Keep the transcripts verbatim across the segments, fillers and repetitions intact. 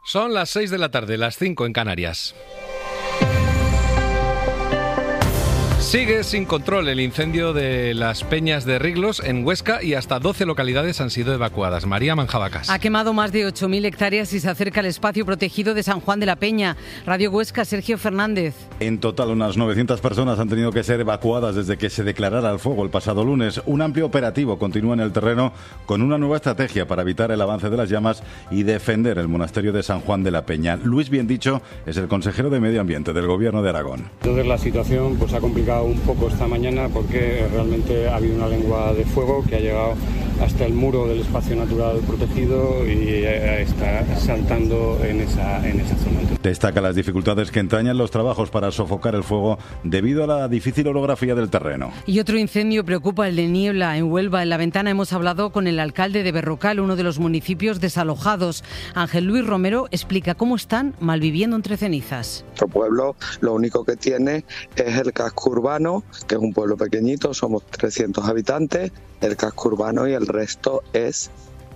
Son las seis de la tarde, las cinco en Canarias. Sigue sin control el incendio de las Peñas de Riglos en Huesca y hasta doce localidades han sido evacuadas. María Manjabacas. Ha quemado más de ocho mil hectáreas y se acerca al espacio protegido de San Juan de la Peña. Radio Huesca, Sergio Fernández. En total, unas novecientas personas han tenido que ser evacuadas desde que se declarara el fuego el pasado lunes. Un amplio operativo continúa en el terreno con una nueva estrategia para evitar el avance de las llamas y defender el monasterio de San Juan de la Peña. Luis Biendicho es el consejero de Medio Ambiente del Gobierno de Aragón. Entonces la situación pues ha complicado un poco esta mañana porque realmente ha habido una lengua de fuego que ha llegado hasta el muro del espacio natural protegido y está saltando en esa, en esa zona. Destaca las dificultades que entrañan los trabajos para sofocar el fuego debido a la difícil orografía del terreno. Y otro incendio preocupa, el de Niebla, en Huelva. En La Ventana hemos hablado con el alcalde de Berrocal, uno de los municipios desalojados. Ángel Luis Romero explica cómo están malviviendo entre cenizas. Nuestro pueblo lo único que tiene es el casco urbano, que es un pueblo pequeñito, somos trescientos habitantes, el casco urbano y el resto es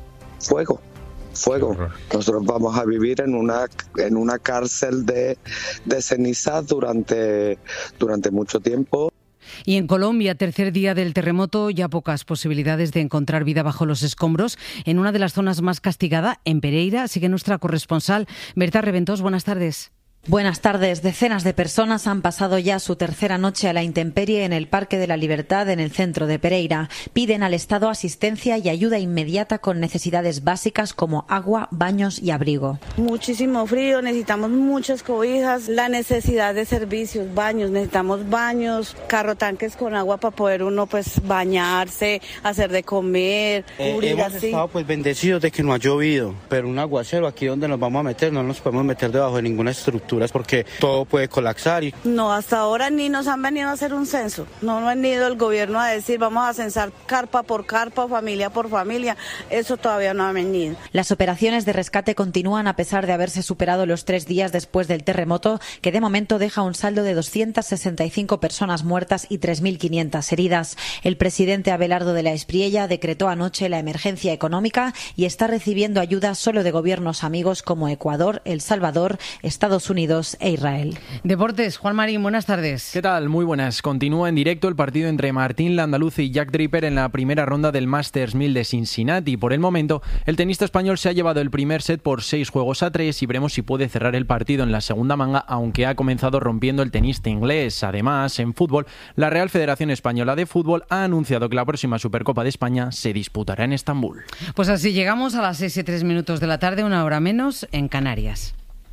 fuego. Fuego. Nosotros vamos a vivir en una en una cárcel de, de cenizas durante, durante mucho tiempo. Y en Colombia, tercer día del terremoto, ya pocas posibilidades de encontrar vida bajo los escombros. En una de las zonas más castigadas, en Pereira, sigue nuestra corresponsal Berta Reventós. Buenas tardes. Buenas tardes. Decenas de personas han pasado ya su tercera noche a la intemperie en el Parque de la Libertad, en el centro de Pereira. Piden al Estado asistencia y ayuda inmediata con necesidades básicas como agua, baños y abrigo. Muchísimo frío, necesitamos muchas cobijas, la necesidad de servicios, baños, necesitamos baños, carro tanques con agua para poder uno pues bañarse, hacer de comer, eh, cubrir hemos así. estado pues bendecidos de que no ha llovido, pero un aguacero aquí donde nos vamos a meter, no nos podemos meter debajo de ninguna estructura porque todo puede colapsar. Y... No, hasta ahora ni nos han venido a hacer un censo, no ha venido el gobierno a decir vamos a censar carpa por carpa, familia por familia, eso todavía no ha venido. Las operaciones de rescate continúan a pesar de haberse superado los tres días después del terremoto, que de momento deja un saldo de doscientas sesenta y cinco personas muertas y tres mil quinientas heridas. El presidente Abelardo de la Espriella decretó anoche la emergencia económica y está recibiendo ayuda solo de gobiernos amigos como Ecuador, El Salvador, Estados Unidos e Israel. Deportes, Juan Marín, buenas tardes. ¿Qué tal? Muy buenas. Continúa en directo el partido entre Martín Landaluz y Jack Draper en la primera ronda del Masters mil de Cincinnati. Por el momento, el tenista español se ha llevado el primer set por seis juegos a tres y veremos si puede cerrar el partido en la segunda manga, aunque ha comenzado rompiendo el tenista inglés. Además, en fútbol, la Real Federación Española de Fútbol ha anunciado que la próxima Supercopa de España se disputará en Estambul. Pues así llegamos a las seis y tres minutos de la tarde, una hora menos en Canarias.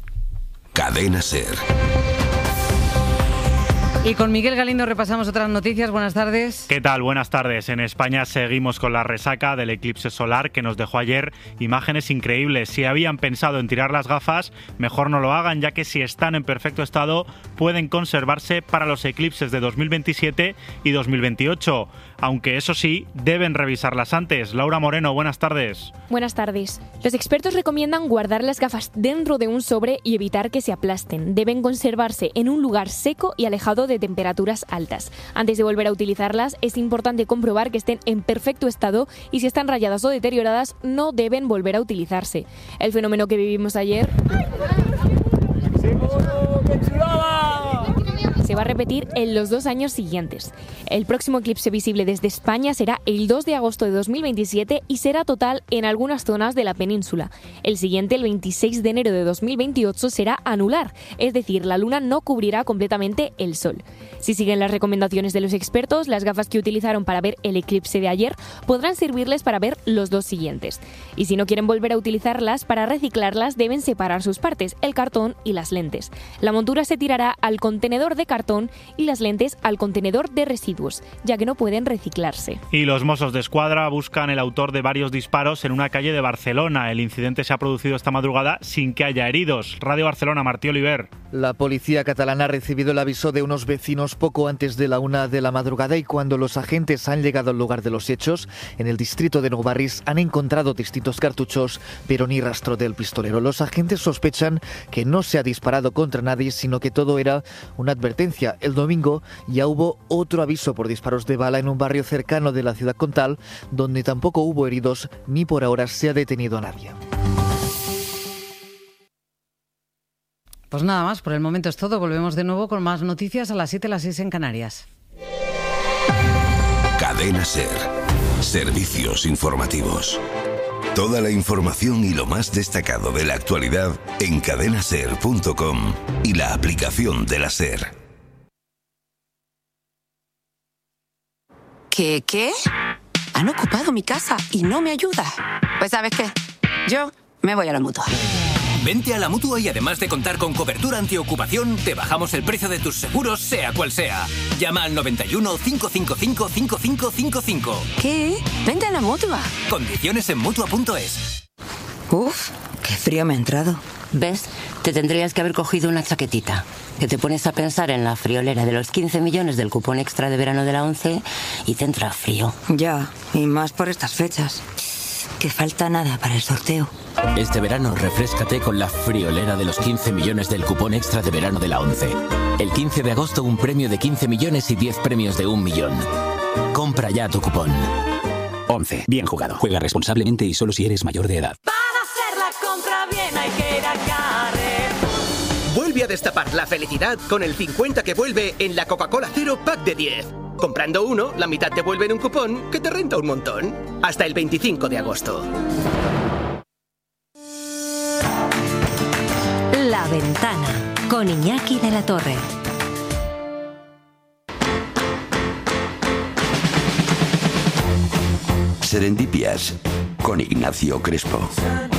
Cadena SER. Y con Miguel Galindo repasamos otras noticias. Buenas tardes. ¿Qué tal? Buenas tardes. En España seguimos con la resaca del eclipse solar que nos dejó ayer imágenes increíbles. Si habían pensado en tirar las gafas, mejor no lo hagan, ya que si están en perfecto estado pueden conservarse para los eclipses de dos mil veintisiete y dos mil veintiocho. Aunque eso sí, deben revisarlas antes. Laura Moreno, buenas tardes. Buenas tardes. Los expertos recomiendan guardar las gafas dentro de un sobre y evitar que se aplasten. Deben conservarse en un lugar seco y alejado de temperaturas altas. Antes de volver a utilizarlas, es importante comprobar que estén en perfecto estado y si están rayadas o deterioradas, no deben volver a utilizarse. El fenómeno que vivimos ayer se va a repetir en los dos años siguientes. El próximo eclipse visible desde España será el dos de agosto de dos mil veintisiete y será total en algunas zonas de la península. El siguiente, el veintiséis de enero de dos mil veintiocho, será anular, es decir, la luna no cubrirá completamente el sol. Si siguen las recomendaciones de los expertos, las gafas que utilizaron para ver el eclipse de ayer podrán servirles para ver los dos siguientes. Y si no quieren volver a utilizarlas, para reciclarlas deben separar sus partes, el cartón y las lentes. La montura se tirará al contenedor de cartón y las lentes al contenedor de residuos, ya que no pueden reciclarse. Y los Mossos de Escuadra buscan el autor de varios disparos en una calle de Barcelona. El incidente se ha producido esta madrugada sin que haya heridos. Radio Barcelona, Martí Oliver. La policía catalana ha recibido el aviso de unos vecinos poco antes de la una de la madrugada y cuando los agentes han llegado al lugar de los hechos, en el distrito de Nou Barris, han encontrado distintos cartuchos, pero ni rastro del pistolero. Los agentes sospechan que no se ha disparado contra nadie, sino que todo era una advertencia. El domingo ya hubo otro aviso por disparos de bala en un barrio cercano de la ciudad condal, donde tampoco hubo heridos ni por ahora se ha detenido a nadie. Pues nada más, por el momento es todo. Volvemos de nuevo con más noticias a las siete, a las seis en Canarias. Cadena SER. Servicios informativos. Toda la información y lo más destacado de la actualidad en cadena ser punto com y la aplicación de la SER. ¿Qué, qué? Han ocupado mi casa y no me ayuda. Pues ¿sabes qué? Yo me voy a la Mutua. Vente a la Mutua y además de contar con cobertura antiocupación, te bajamos el precio de tus seguros, sea cual sea. Llama al noventa y uno, cinco cinco cinco, cinco cinco cinco cinco. ¿Qué? Vente a la Mutua. Condiciones en Mutua punto es. Uf, qué frío me ha entrado. ¿Ves? Te tendrías que haber cogido una chaquetita. Que te pones a pensar en la friolera de los quince millones del cupón extra de verano de la ONCE y te entra frío. Ya, y más por estas fechas. Que falta nada para el sorteo. Este verano refréscate con la friolera de los quince millones del cupón extra de verano de la ONCE. El quince de agosto un premio de quince millones y diez premios de un millón. Compra ya tu cupón. ONCE. Bien jugado. Juega responsablemente y solo si eres mayor de edad. Para hacer la compra bien hay que ir a Carrefour. Vuelve a destapar la felicidad con el cincuenta que vuelve en la Coca-Cola Cero Pack de diez. Comprando uno, la mitad te vuelve en un cupón que te renta un montón. Hasta el veinticinco de agosto. La Ventana, con Iñaki de la Torre. Serendipias, con Ignacio Crespo.